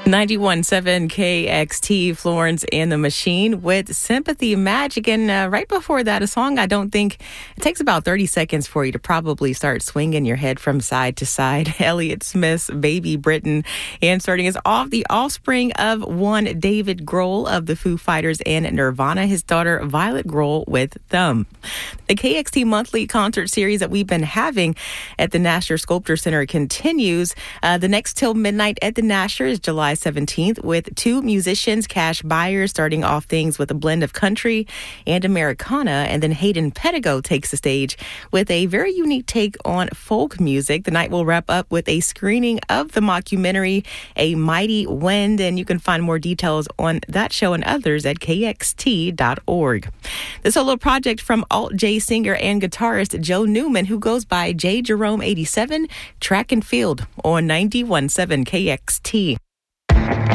91.7 KXT, Florence and the Machine with Sympathy Magic. And right before that, a song I don't think it takes about 30 seconds for you to probably start swinging your head from side to side. Elliott Smith's Baby Britain, inserting is off the offspring of one David Grohl of the Foo Fighters and Nirvana, his daughter Violet Grohl with Thumb. The KXT monthly concert series that we've been having at the Nasher Sculpture Center continues. The next Till Midnight at the Nasher is July 17th with two musicians, Cash Byers, starting off things with a blend of country and Americana, and then Hayden Pettigo takes the stage with a very unique take on folk music. The night will wrap up with a screening of the mockumentary A Mighty Wind, and you can find more details on that show and others at kxt.org. The solo project from alt-J singer and guitarist Joe Newman, who goes by J Jerome 87, Track and Field on 91.7 KXT.